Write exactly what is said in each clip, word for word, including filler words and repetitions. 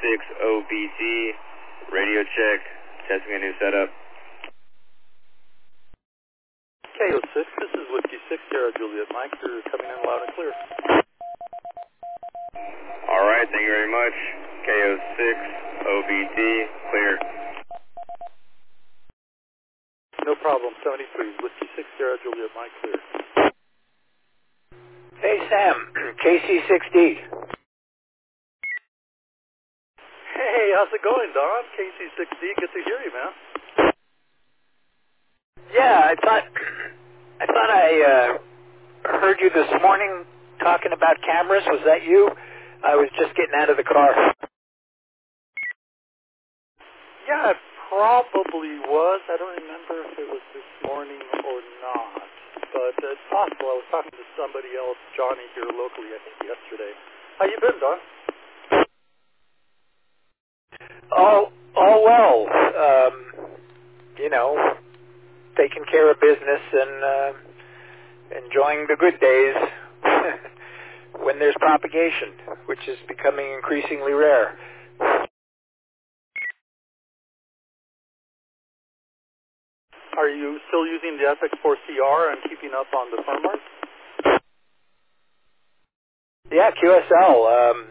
six O B T, radio check, testing a new setup. K O six, this is Whiskey six, Sierra Juliet Mike, you're coming in loud and clear. Alright, thank you very much. K O six O B T, clear. No problem, seventy-three, Whiskey six, Sierra Juliet Mike, clear. Hey Sam, K C six D. Hey, how's it going, Don? K C six D, good to hear you, man. Yeah, I thought I thought I uh, heard you this morning talking about cameras. Was that you? I was just getting out of the car. Yeah, it probably was. I don't remember if it was this morning or not, but it's possible. I was talking to somebody else, Johnny, here locally, I think, yesterday. How you been, Don? All, all well. Um, you know, taking care of business and uh, enjoying the good days when there's propagation, which is becoming increasingly rare. Are you still using the F X four C R and keeping up on the firmware? Yeah, Q S L. Um,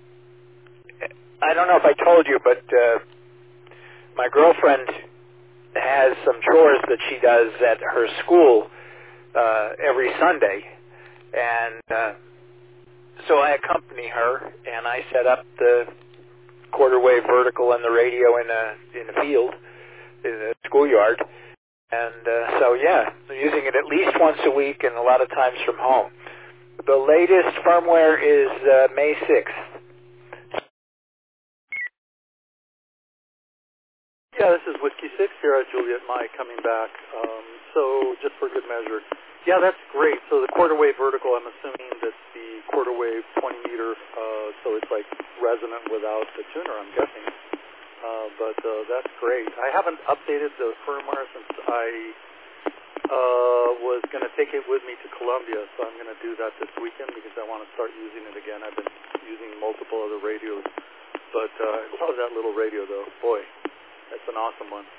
I don't know if I told you, but uh, my girlfriend has some chores that she does at her school uh, every Sunday, and uh, so I accompany her, and I set up the quarter wave vertical and the radio in a in a field, in a schoolyard, and uh, so yeah, I'm using it at least once a week, and a lot of times from home. The latest firmware is uh, May sixth. Yeah, this is Whiskey six here at Juliet Mike coming back. Um, so just for good measure. Yeah, that's great. So the quarter wave vertical, I'm assuming that's the quarter wave twenty meter, uh, so it's like resonant without the tuner, I'm guessing. Uh, but uh, that's great. I haven't updated the firmware since I uh, was going to take it with me to Columbia, so I'm going to do that this weekend because I want to start using it again. I've been using multiple other radios, but uh, I love that little radio, though. Boy. That's an awesome one.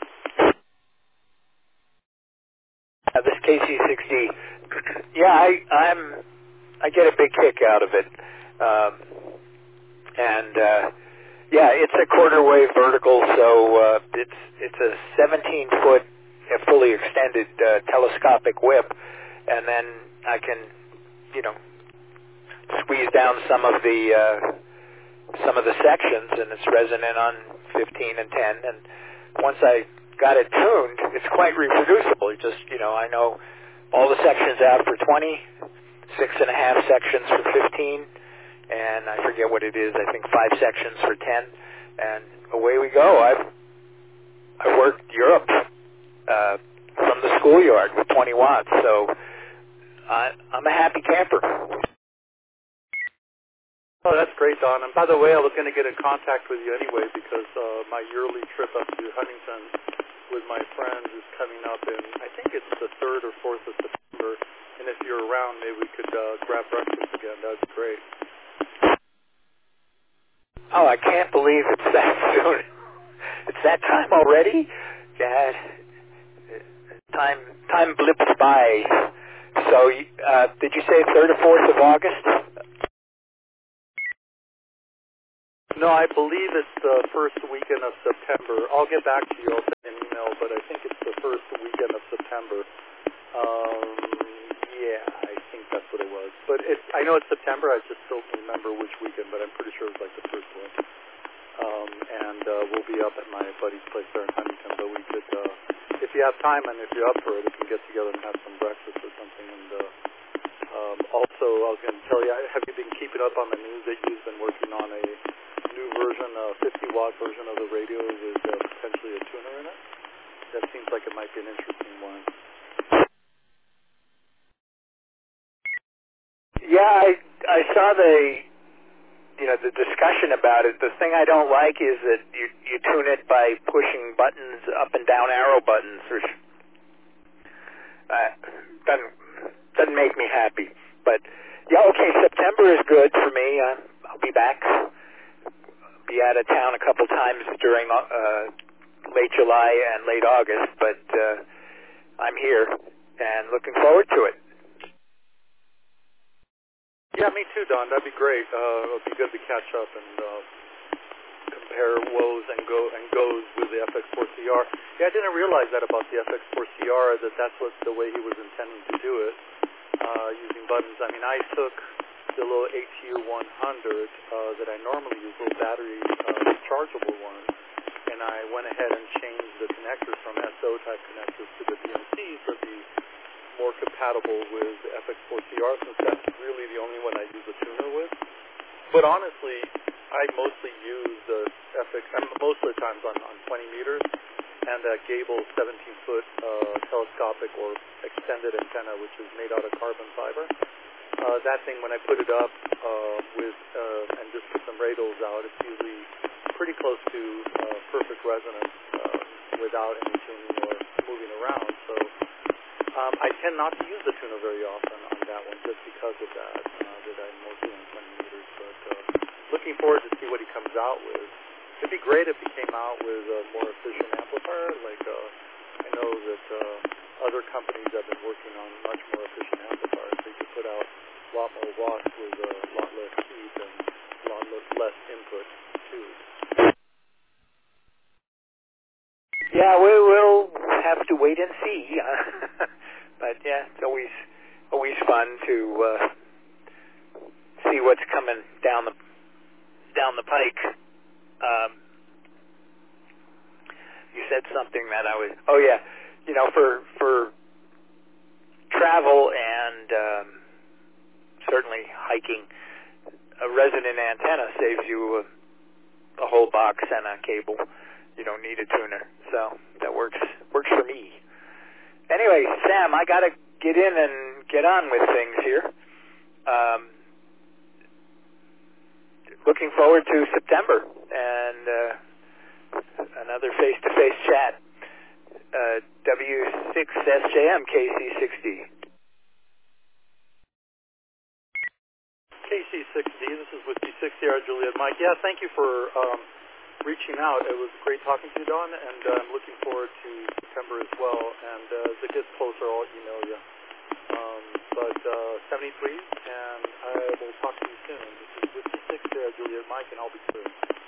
Uh, this K C six D, yeah, I, I'm, I get a big kick out of it, um, and uh, yeah, it's a quarter wave vertical, so uh, it's it's a seventeen foot, fully extended uh, telescopic whip, and then I can, you know, squeeze down some of the uh, some of the sections, and it's resonant on fifteen and ten, and once I got it tuned, it's quite reproducible. It just, you know, I know all the sections out for twenty, six and a half sections for fifteen, and I forget what it is, I think five sections for ten, and away we go. I've, I worked Europe uh, from the schoolyard with twenty watts, so I, I'm a happy camper. Oh, that's great, Don. And by the way, I was going to get in contact with you anyway because uh, my yearly trip up to Huntington with my friends is coming up in, I think it's the third or fourth of September. And if you're around, maybe we could uh, grab breakfast again. That would be great. Oh, I can't believe it's that soon. It's that time already? God, time time blips by. So, uh, did you say third or fourth of August? No, I believe it's the first weekend of September. I'll get back to you. I'll send an email, but I think it's the first weekend of September. Um, yeah, I think that's what it was. But it's, I know it's September. I just don't remember which weekend, but I'm pretty sure it's like the first one. Um, and uh, we'll be up at my buddy's place there in Huntington. But we could, uh, if you have time and if you're up for it, we can get together and have some breakfast or something. And uh, um, also, I was going to tell you, have you been keeping up on the news that you've been working on a new version, a fifty watt version of the radio with uh, potentially a tuner in it? That seems like it might be an interesting one. Yeah, I I saw the you know the discussion about it. The thing I don't like is that you you tune it by pushing buttons, up and down arrow buttons, which uh, doesn't doesn't make me happy. But yeah, okay, September is good for me. Uh, I'll be back be out of town a couple times during uh, late July and late August, but uh, I'm here and looking forward to it. Yeah, me too, Don. That'd be great. Uh, it'd be good to catch up and uh, compare woes and go and goes with the F X four C R. Yeah, I didn't realize that about the F X four C R, that that's what the way he was intending to do it, uh, using buttons. I mean, I took the little A T U one hundred uh, that I normally use, little battery uh, rechargeable one, and I went ahead and changed the connectors from S O type connectors to the B M C to be more compatible with the F X four C R, since that's really the only one I use a tuner with. But honestly, I mostly use the F X, I'm most of the times on, on twenty meters, and that Gable seventeen foot uh, telescopic or extended antenna, which is made out of carbon fiber. Uh, that thing, when I put it up uh, with uh, and just put some rados out, it's usually pretty close to uh, perfect resonance uh, without any tuning or moving around. So um, I tend not to use the tuner very often on that one, just because of that, uh, that I'm mostly on twenty meters. But uh, looking forward to see what he comes out with. It'd be great if he came out with a more efficient amplifier. Like uh, I know that uh, other companies have been working on much more efficient amplifiers. They could put out a lot more watts with a lot less heat and a lot less input too. Yeah, we will have to wait and see. But yeah, it's always always fun to uh, see what's coming down the down the pike. Um, you said something that I was. Oh yeah, you know, for for travel and um, certainly hiking, a resonant antenna saves you a, a whole box and a cable. You don't need a tuner, so that works works for me. Anyway, Sam, I got to get in and get on with things here. Um, looking forward to September and uh, another face-to-face chat. Uh, W six S J M K C six D. K C six D, this is Whiskey six Sierra Juliet Mike. Yeah, thank you for um, reaching out. It was great talking to you, Don, and uh, I'm looking forward to September as well. And uh, as it gets closer, I'll email you. Um, but uh, seventy-three, and I will talk to you soon. This is Whiskey six Sierra Juliet Mike, and I'll be through.